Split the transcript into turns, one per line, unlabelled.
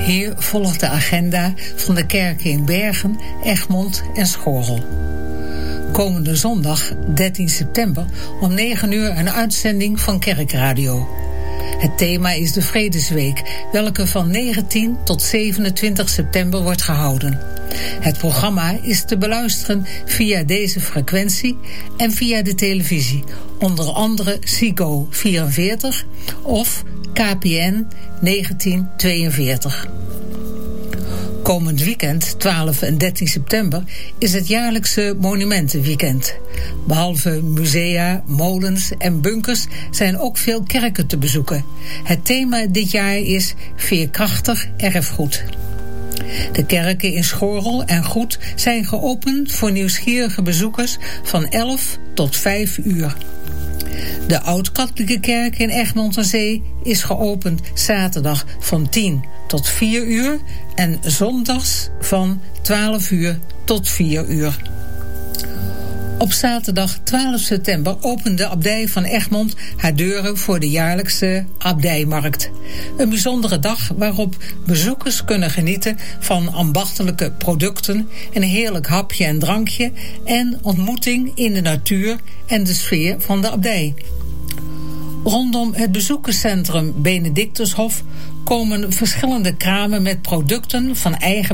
Hier volgt de agenda van de kerken in Bergen, Egmond en Schorrel. Komende zondag, 13 september, om 9 uur een uitzending van Kerkradio. Het thema is de Vredesweek, welke van 19 tot 27 september wordt gehouden. Het programma is te beluisteren via deze frequentie en via de televisie, onder andere Ziggo 44 of KPN 1942. Komend weekend, 12 en 13 september, is het jaarlijkse Monumentenweekend. Behalve musea, molens en bunkers zijn ook veel kerken te bezoeken. Het thema dit jaar is Veerkrachtig erfgoed. De kerken in Schorrel en Goed zijn geopend voor nieuwsgierige bezoekers van 11 tot 5 uur. De Oud-Katholieke Kerk in Egmond aan Zee is geopend zaterdag van 10 tot 4 uur en zondags van 12 uur tot 4 uur. Op zaterdag 12 september opent de abdij van Egmond haar deuren voor de jaarlijkse abdijmarkt. Een bijzondere dag waarop bezoekers kunnen genieten van ambachtelijke producten, een heerlijk hapje en drankje en ontmoeting in de natuur en de sfeer van de abdij. Rondom het bezoekerscentrum Benedictushof komen verschillende kramen met producten van eigen